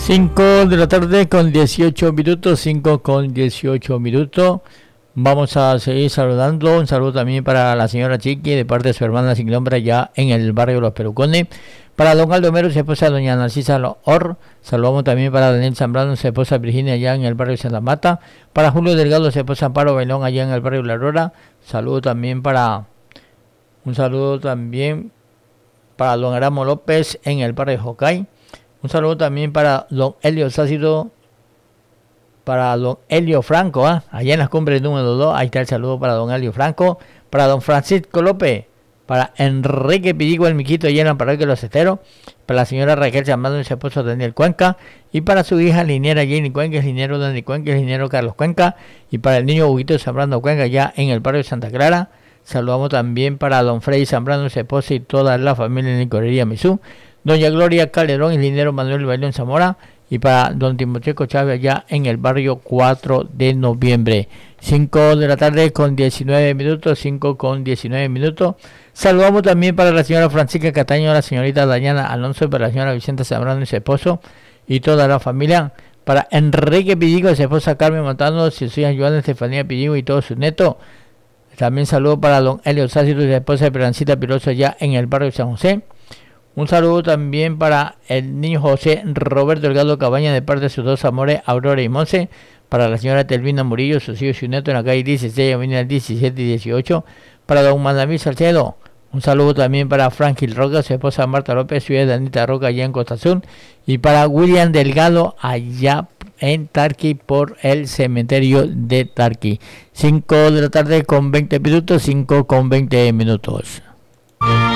5 de la tarde con 18 minutos, 5 con 18 minutos. Vamos a seguir saludando. Un saludo también para la señora Chiqui, de parte de su hermana sin nombre, allá en el barrio Los Pelucones. Para don Aldo Mero, su esposa doña Narcisa Or. Saludamos también para Daniel Zambrano, su esposa Virginia, allá en el barrio Santa Mata. Para Julio Delgado, su esposa Amparo Bailón, allá en el barrio La Aurora. Un saludo también para don Aramo López, en el barrio Jocay. Un saludo también para don Elio Sácido, para don Elio Franco, allá en las cumbres número 2. Ahí está el saludo para don Elio Franco. Para don Francisco López, para Enrique Pidigo, el Miquito, allá en la parroquia de Los Esteros. Para la señora Raquel Zambrano y su esposo Daniel Cuenca. Y para su hija liniera Jenny Cuenca, el liniero Dani Cuenca, el liniero Carlos Cuenca. Y para el niño Huguito Zambrano Cuenca, allá en el barrio de Santa Clara. Saludamos también para don Freddy Zambrano, su esposa y toda la familia en Licorería Misú. Doña Gloria Calderón, el dinero Manuel Bailón Zamora, y para don Timoteo Chávez, allá en el barrio 4 de noviembre. 5 de la tarde con 19 minutos, 5 con 19 minutos. Saludamos también para la señora Francisca Cataño, la señorita Dayana Alonso, para la señora Vicenta Zambrano y su esposo y toda la familia. Para Enrique Pidigo, su esposa Carmen Montano, su hija Joana Estefanía Pidigo y todos sus netos. También saludo para don Elio Sácito y su esposa Perancita Piroso, allá en el barrio de San José. Un saludo también para el niño José Roberto Delgado Cabaña, de parte de sus dos amores, Aurora y Monse. Para la señora Telvina Murillo, sus hijos y su nieto, en la calle 16, avenida 17 y 18. Para don Mandaví Salcedo. Un saludo también para Frankie Roca, su esposa Marta López, su hija Danita Roca, allá en Costa Azul. Y para William Delgado, allá en Tarqui, por el cementerio de Tarqui. 5 de la tarde con 20 minutos, 5 con 20 minutos.